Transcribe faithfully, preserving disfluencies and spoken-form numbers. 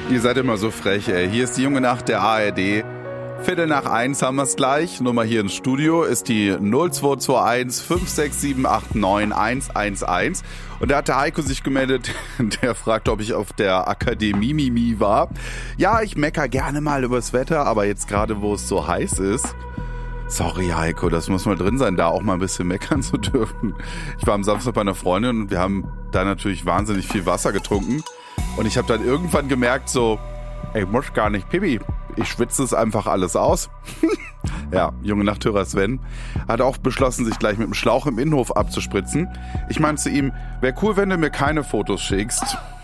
Ihr seid immer so frech, ey. Hier ist die junge Nacht der A R D. Viertel nach eins haben wir es gleich. Nummer hier ins Studio ist die null zwei zwei eins fünf sechs sieben acht neun eins eins eins. Und da hat der Heiko sich gemeldet, der fragt, ob ich auf der Akademie Mimi war. Ja, ich mecker gerne mal übers Wetter, aber jetzt gerade, wo es so heiß ist. Sorry, Heiko, das muss mal drin sein, da auch mal ein bisschen meckern zu dürfen. Ich war am Samstag bei einer Freundin und wir haben da natürlich wahnsinnig viel Wasser getrunken. Und ich habe dann irgendwann gemerkt, so, ey, ich muss gar nicht pipi. Ich schwitze es einfach alles aus. Ja, junge Nachthörer Sven hat auch beschlossen, sich gleich mit dem Schlauch im Innenhof abzuspritzen. Ich meinte zu ihm, wäre cool, wenn du mir keine Fotos schickst.